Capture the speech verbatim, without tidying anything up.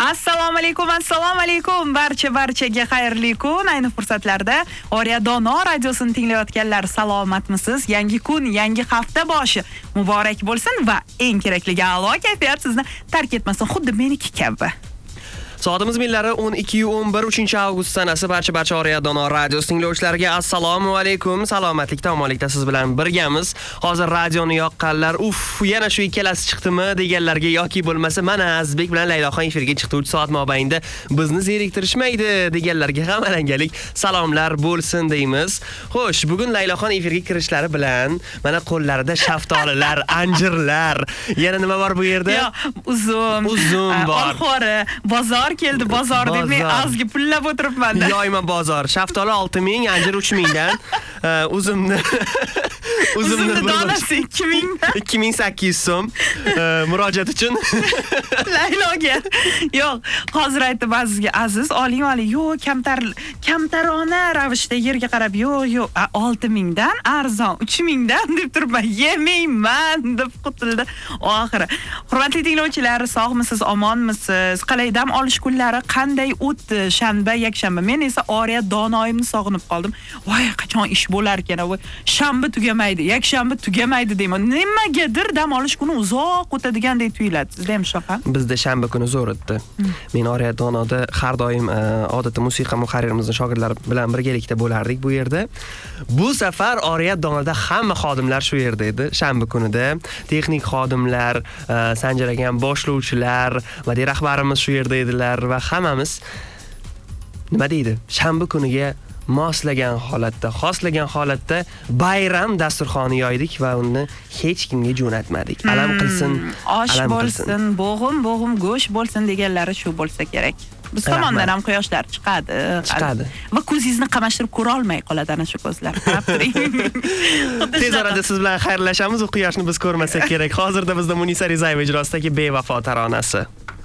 Assalomu alaykum, assalomu alaykum. Barcha barchaga xayrli kun. Ayni fursatlarda Oriya Dono radiosini tinglayotganlar salomatmisiz? Yangi kun, yangi hafta boshi muborak bo'lsin va eng kerakligi a'lo kayfiyat sizni tark etmasin, xuddi meniki kabi. Soatimiz millari o'n ikki o'n bir uchinchi avgust sanasi. Barcha barcha Oriya Dono radiosi tinglovchilariga assalomu alaykum. Salomatlikda, omonlikda siz bilan birgamiz. Hozir radioni yoqqanlar, uff, yana shu ikkalasi chiqdimi deganlarga yoki bo'lmasa mana Azizbek bilan Layloxon efirga chiqdi uch soat mobaynida bizni zeriktirishmaydi deganlarga ham alangalik salomlar bo'lsin deymiz. Xo'sh, bugun Layloxon efirga kirishlari bilan mana qo'llarida shaftolilar, anjirlar, yana nima bor bu yerda? Yo, uzum, uzum bor. Olxori, bozor keldi, bozor deb men azgi pullab o'tiribman-da. Yoyma bozor. Shaftoli olti ming, anjir uch ming dan, uzumni uzumni donasi ikki ming ikki ming sakkiz yuz so'm murojaat uchun Layloga. Yo'q, hozir aytdim Azizga, Aziz, oling, oling. Yo'q, kamtar kamtarona ravishda yerga qarab, yo'q, yo'q, olti ming dan arzon, uch ming dan deb turibman. Yemayman deb qutildi oxiri. Hurmatli tinglovchilar, sog'misiz, omonmisiz? Qalay dam olish kunlari qanday o'tdi? Shanba, yakshanba. Men esa Oriya Donoyimni sog'inib qoldim. Voy, qachon ish bo'lar ekan? Voy, shanba tugamaydi, yakshanba tugamaydi deyman. Nimagadir dam olish kuni uzoq o'tadigandek tuyuladi. Sizda ham shunaqa? Bizda shanba kuni zo'r o'tdi. Men Oriya Donoda har doim odatda musiqa muharririmizning shogirdlari bilan birgalikda bo'lardik bu yerda. Bu safar Oriya Donoda hamma xodimlar shu yerda edi. Shanba kunida texnik xodimlar, Sanjar akam boshlovchilar va rahbarimiz shu yerda edilar va hammamiz nima deydi? Shanba kuniga moslagan holatda, xoslagan holatda bayram dasturxoni yoydik va uni hech kimga jo'natmadik. Alam qilsin, osh bo'lsin, bo'g'im, bo'g'im go'sht bo'lsin deganlari shu bo'lsa kerak. Biz tomondan ham quyoshlar chiqadi, chiqadi. Va ko'zingizni qamashtirib ko'ra olmay qoladi ana shu ko'zlar. Qarab turing. Tez orada siz bilan xayrlashamiz, u quyoshni biz ko'rmasak kerak. Hozirda bizda Munisa Rizayeva ijrosidagi Bevafo taronasi.